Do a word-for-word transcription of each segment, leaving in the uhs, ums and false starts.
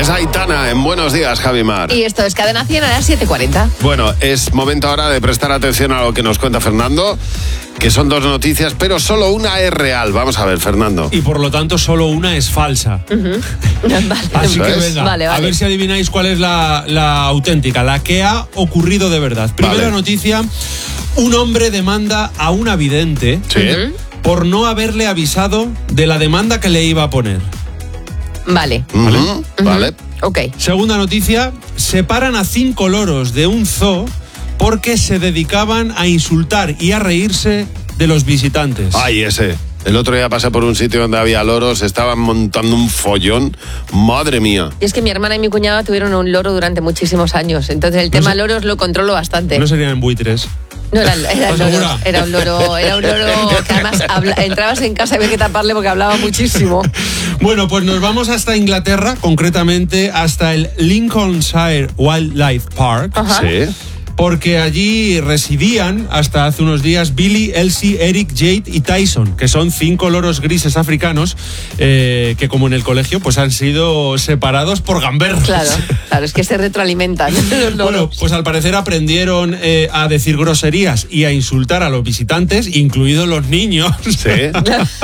Es Aitana en Buenos Días, Javi Mar. Y esto es Cadena cien a las siete cuarenta. Bueno, es momento ahora de prestar atención a lo que nos cuenta Fernando, que son dos noticias, pero solo una es real. Vamos a ver, Fernando. Y por lo tanto, solo una es falsa. Uh-huh. Vale. Así que venga, vale, vale. a ver si adivináis cuál es la, la auténtica, la que ha ocurrido de verdad. Primera Vale. noticia, un hombre demanda a una vidente Sí. Uh-huh. por no haberle avisado de la demanda que le iba a poner. Vale. ¿Vale? Uh-huh. Vale. Ok. Segunda noticia, separan a cinco loros de un zoo porque se dedicaban a insultar y a reírse de los visitantes. Ay, ese. El otro día pasé por un sitio donde había loros, estaban montando un follón. Madre mía. Y es que mi hermana y mi cuñada tuvieron un loro durante muchísimos años. Entonces el No tema sé- loros lo controlo bastante. No serían buitres. No, era, era, ¿Estás loro, segura? era un loro, era un loro que además habla- entrabas en casa y había que taparle porque hablaba muchísimo. Bueno, pues nos vamos hasta Inglaterra, concretamente hasta el Lincolnshire Wildlife Park. Ajá. Sí. Porque allí residían hasta hace unos días Billy, Elsie, Eric, Jade y Tyson, que son cinco loros grises africanos eh, que, como en el colegio, pues han sido separados por gamberros. Claro, claro, es que se retroalimentan los loros. Bueno, pues al parecer aprendieron eh, a decir groserías y a insultar a los visitantes, incluidos los niños. Sí.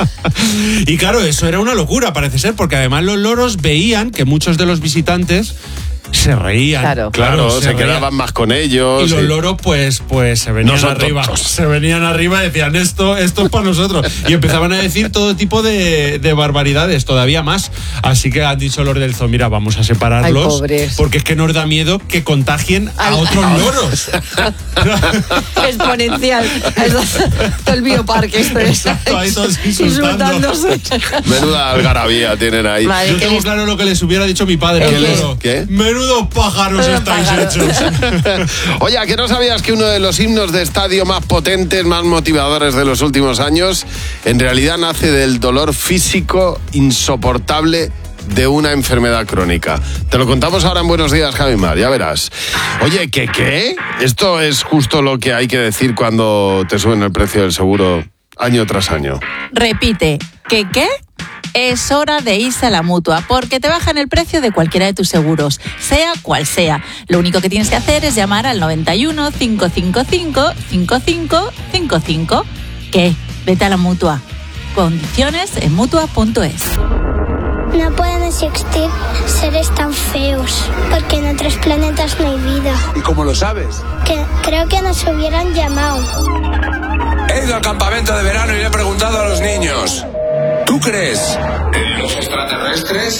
Y claro, eso era una locura, parece ser, porque además los loros veían que muchos de los visitantes se reían. Claro. Claro, se, reían. quedaban más con ellos. Y los y- loros, pues, pues se venían No son arriba. tontos. Se venían arriba y decían, esto, esto es para nosotros. Y empezaban a decir todo tipo de, de barbaridades, todavía más. Así que han dicho los del zoo, mira, vamos a separarlos. Ay, pobres. Porque es que nos da miedo que contagien a Al- otros loros. Exponencial. Todo el bioparque esto es. Ahí todos insultando. Insultándose. Menuda algarabía tienen ahí. Madre, Yo qué tengo lis- claro lo que les hubiera dicho mi padre al ¿Qué? loro. ¿Qué? Menudos pájaros Menudos estáis pájaros. hechos. Oye, ¿a que no sabías que uno de los himnos de estadio más potentes, más motivadores de los últimos años, en realidad nace del dolor físico insoportable de una enfermedad crónica? Te lo contamos ahora en Buenos Días, Javi Mar, ya verás. Oye, ¿qué qué? Esto es justo lo que hay que decir cuando te suben el precio del seguro año tras año. Repite, ¿qué qué? Es hora de irse a la Mutua, porque te bajan el precio de cualquiera de tus seguros, sea cual sea. Lo único que tienes que hacer es llamar al noventa y uno, cinco cinco cinco, cinco cinco cinco cinco. ¿Qué? Vete a la Mutua. Condiciones en mutua punto es. No pueden existir seres tan feos, porque en otros planetas no hay vida. ¿Y cómo lo sabes? Que creo que nos hubieran llamado. He ido al campamento de verano y le he preguntado a los niños. ¿Tú crees en los extraterrestres?